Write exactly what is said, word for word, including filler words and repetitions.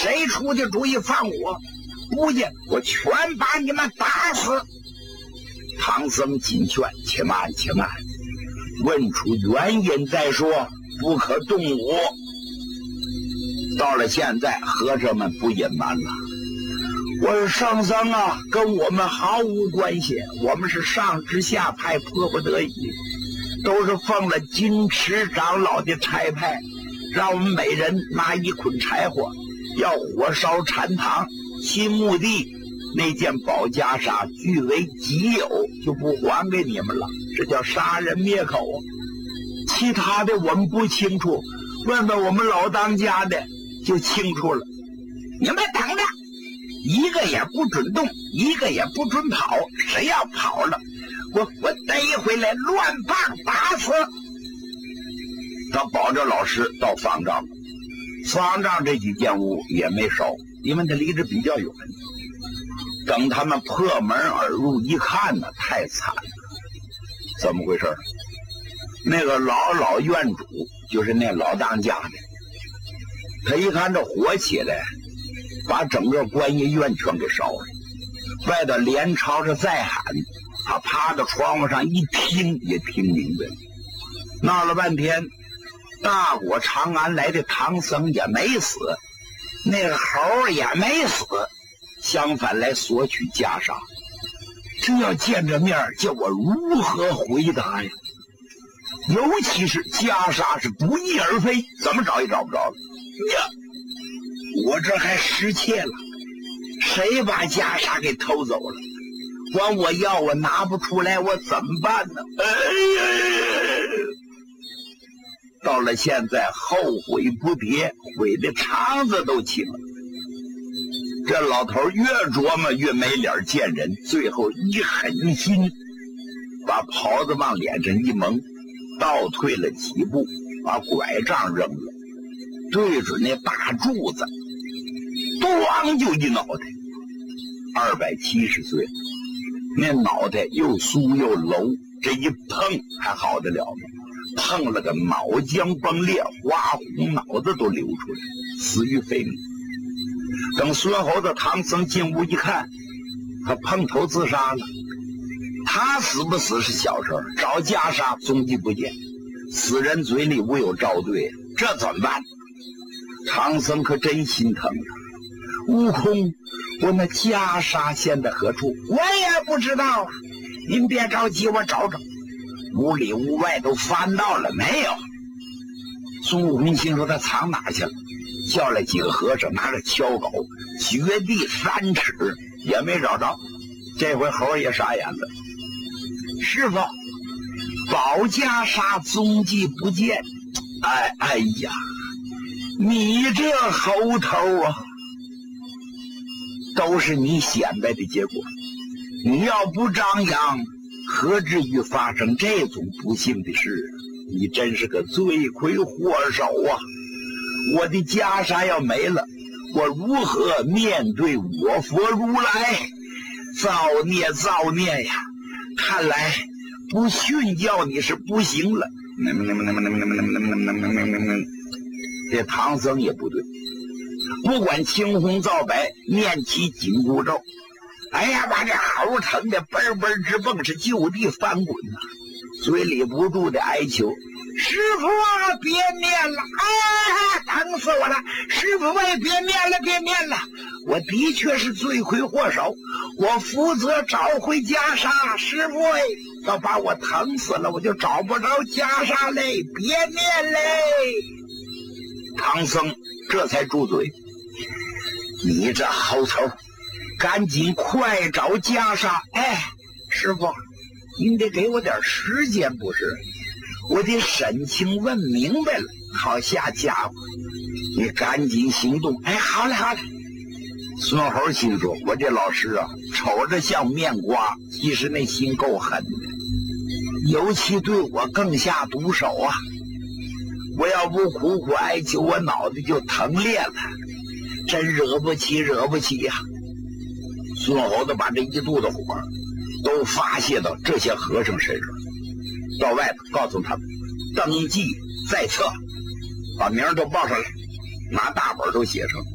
谁出的主意放我？不信我全把你们打死！唐僧紧劝：且慢且慢，问出原因再说，不可动武。到了现在，和尚们不隐瞒了，我是圣僧啊，跟我们毫无关系，我们是上至下派，迫不得已，都是奉了金池长老的差派，让我们每人拿一捆柴火，要火烧禅堂，其目的那件宝袈裟据为己有，就不还给你们了，这叫杀人灭口。其他的我们不清楚，问问我们老当家的就清楚了。你们等着，一个也不准动，一个也不准跑，谁要跑了，我我逮回来乱棒打死。他保着老师到方丈，方丈这几间屋也没烧，因为他离着比较远。等他们破门而入一看呢，太惨了。怎么回事？那个老老院主，就是那老当家的，他一看这火起来，把整个观音院全给烧了。外头连朝着在喊，他趴到窗户上一听，也听明白了。闹了半天，大果长安来的唐僧也没死，那个猴也没死，相反来索取袈裟。这要见着面，叫我如何回答呀？尤其是袈裟是不翼而飞，怎么找也找不着了呀！我这还失窃了，谁把袈裟给偷走了？管我要，我拿不出来，我怎么办呢？哎呀！到了现在，后悔不迭，悔的肠子都青了。这老头越琢磨越没脸见人，最后一狠心，把袍子往脸上一蒙，倒退了几步，把拐杖扔了，对准那大柱子，咣就一脑袋。二百七十岁，那脑袋又酥又柔，这一碰还好得了吗？碰了个脑浆崩裂，花红脑子都流出来，死于非命。等孙猴子唐僧进屋一看，他碰头自杀了。他死不死是小事，找袈裟踪迹不见，死人嘴里无有照对，这怎么办？唐僧可真心疼啊！悟空，我那袈裟现在何处？我也不知道啊。您别着急，我找找。屋里屋外都翻到了没有？孙悟空心说他藏哪去了？叫来几个和尚，拿着锹镐，掘地三尺，也没找着。这回猴也傻眼了。师傅，宝袈裟踪迹不见。哎哎呀，你这猴头啊，都是你显摆的结果。你要不张扬，何至于发生这种不幸的事？你真是个罪魁祸首啊！我的袈裟要没了，我如何面对我佛如来？造孽造孽呀！看来不训教你是不行了。这唐僧也不对，不管青红皂白，念起紧箍咒。哎呀，把这猴疼的嘣嘣直蹦，是就地翻滚呐、啊，嘴里不住的哀求：“师傅啊，别念了！哎，疼死我了！师傅啊，别念了，别念了！我的确是罪魁祸首，我负责找回袈裟。师傅哎，要把我疼死了，我就找不着袈裟嘞！别念嘞！”唐僧这才住嘴：“你这猴头！赶紧快找袈裟！哎，师傅，您得给我点时间不是？我得审清问明白了，好下家伙。你赶紧行动！哎，好嘞，好嘞。”孙猴心说：“我这老师啊，瞅着像面瓜，其实那心够狠的，尤其对我更下毒手啊！我要不苦苦哀求，我脑袋就疼裂了，真惹不起，惹不起呀、啊！”孙猴子把这一肚子火都发泄到这些和尚身上，到外头告诉他们登记在册，把名儿都报上来，拿大本都写上。